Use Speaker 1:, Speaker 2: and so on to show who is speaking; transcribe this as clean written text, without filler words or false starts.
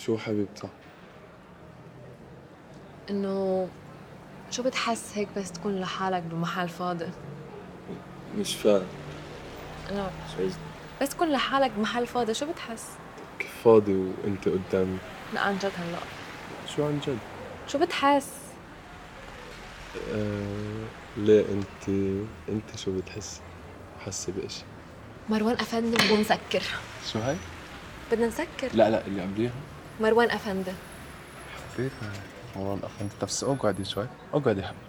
Speaker 1: شو حبيبتي؟
Speaker 2: إنه شو بتحس هيك بس تكون لحالك بمحل فاضي؟
Speaker 1: مش فاهم.
Speaker 2: لا،
Speaker 1: شو قصدك؟
Speaker 2: بس تكون لحالك بمحل فاضي شو بتحس؟
Speaker 1: كيف فاضي وانت قدامي؟
Speaker 2: لا عن جد هلأ
Speaker 1: شو عن جد؟
Speaker 2: شو بتحس؟
Speaker 1: ليه انت شو بتحس؟ حاسة بإشي؟
Speaker 2: مروان أفندي بدنا نسكر.
Speaker 1: شو هاي؟
Speaker 2: بدنا نسكر.
Speaker 1: لا لا، اللي قبليها
Speaker 2: مروان أفندي.
Speaker 1: حبيتها. مروان أخ، انت بس اقعدي شوي، اقعدي حبيبي.